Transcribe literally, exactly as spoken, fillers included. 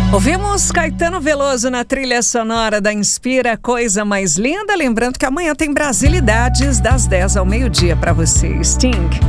Ouvimos Caetano Veloso na trilha sonora da Inspira, Coisa Mais Linda. Lembrando que amanhã tem Brasilidades das dez ao meio-dia para você. Sting.